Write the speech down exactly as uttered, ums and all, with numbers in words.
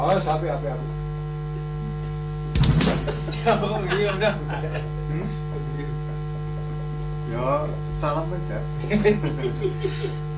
Oh, sapi api api. Jauh iya udah. Hmm? Yo, salam aja.